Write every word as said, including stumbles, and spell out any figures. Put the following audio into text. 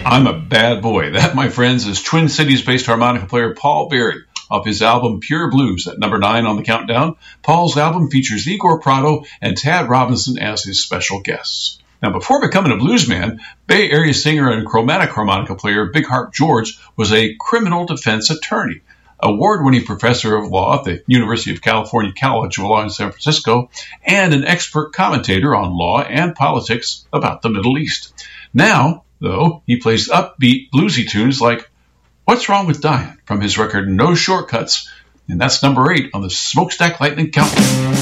I'm a bad boy. That, my friends, is Twin Cities-based harmonica player Paul Berry off his album Pure Blues at number nine on the countdown. Paul's album features Igor Prado and Tad Robinson as his special guests. Now, before becoming a bluesman, Bay Area singer and chromatic harmonica player Big Harp George was a criminal defense attorney, award-winning professor of law at the University of California College of Law in San Francisco, and an expert commentator on law and politics about the Middle East. Now, though, he plays upbeat, bluesy tunes like What's Wrong with Dying from his record No Shortcuts, and that's number eight on the Smokestack Lightning Countdown.